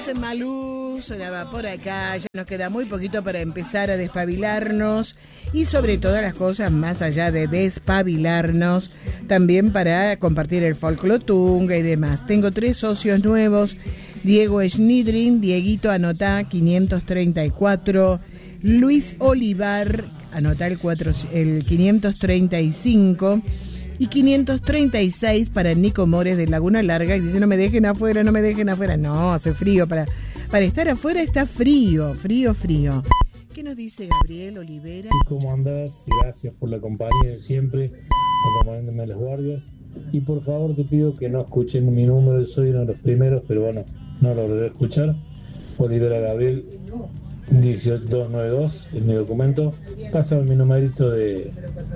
Malú sonaba por acá. Ya nos queda muy poquito para empezar a despabilarnos y sobre todas las cosas, más allá de despabilarnos, también para compartir el folclore tunga y demás. Tengo 3 socios nuevos: Diego Schnidrin, Dieguito, anotá 534, Luis Olivar, anotá el 535 y 536 para Nico Mores de Laguna Larga, y dice: no me dejen afuera, no me dejen afuera. No, hace frío, para estar afuera está frío. ¿Qué nos dice Gabriel Olivera? ¿Cómo andás? Gracias por la compañía de siempre, acompañándome a las guardias. Y por favor te pido que no escuchen mi número, soy uno de los primeros, pero bueno, no lo logré escuchar. Olivera Gabriel 18292 es mi documento. Pásame mi numerito de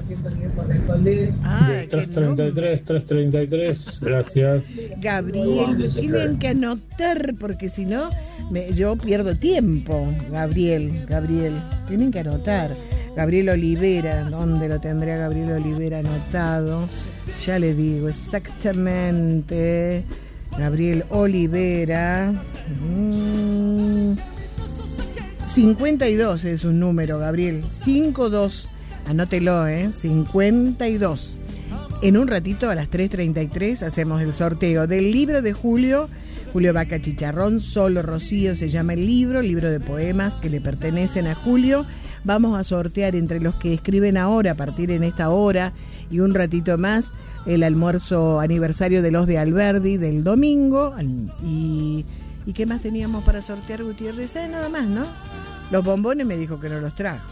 333. Gracias. Gabriel, tienen que anotar porque si no yo pierdo tiempo. Gabriel, tienen que anotar. Gabriel Olivera, ¿dónde lo tendría Gabriel Olivera anotado? Ya le digo exactamente. Gabriel Olivera. 52 es un número, Gabriel. 52. Anótelo, 52. En un ratito, a las 3:33, hacemos el sorteo del libro de Julio Vaca Chicharrón, Solo Rocío se llama el libro de poemas que le pertenecen a Julio. Vamos a sortear entre los que escriben ahora, a partir en esta hora y un ratito más, el almuerzo aniversario de los de Alberdi del domingo. ¿Y qué más teníamos para sortear, Gutiérrez? Nada más, ¿no? Los bombones me dijo que no los trajo.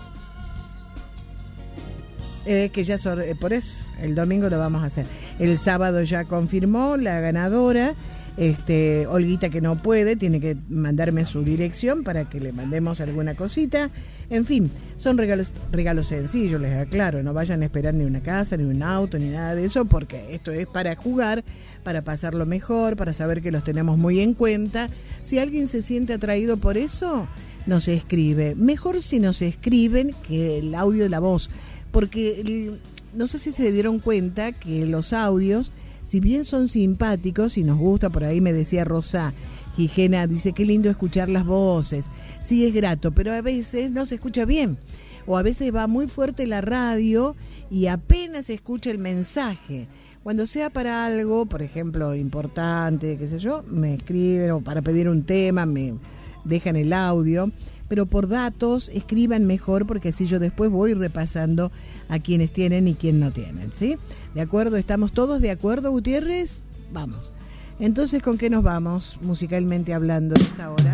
Que ya por eso, el domingo lo vamos a hacer. El sábado ya confirmó la ganadora. Olguita, que no puede, tiene que mandarme su dirección para que le mandemos alguna cosita. En fin, son regalos sencillos, les aclaro. No vayan a esperar ni una casa, ni un auto, ni nada de eso, porque esto es para jugar, para pasarlo mejor, para saber que los tenemos muy en cuenta. Si alguien se siente atraído por eso, nos escribe. Mejor si nos escriben que el audio de la voz, porque no sé si se dieron cuenta que los audios, si bien son simpáticos y nos gusta, por ahí me decía Rosa Gijena, dice: qué lindo escuchar las voces. Sí, es grato, pero a veces no se escucha bien, o a veces va muy fuerte la radio y apenas se escucha el mensaje. Cuando sea para algo, por ejemplo, importante, qué sé yo, me escriben, o para pedir un tema, me dejan el audio, pero por datos escriban mejor, porque así yo después voy repasando a quienes tienen y quién no tienen, ¿sí? ¿De acuerdo? ¿Estamos todos de acuerdo, Gutiérrez? Vamos. Entonces, ¿con qué nos vamos, musicalmente hablando, a esta hora?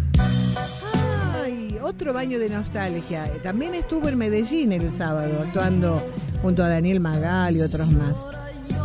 ¡Ay! Otro baño de nostalgia. También estuvo en Medellín el sábado, actuando junto a Daniel Magal y otros más.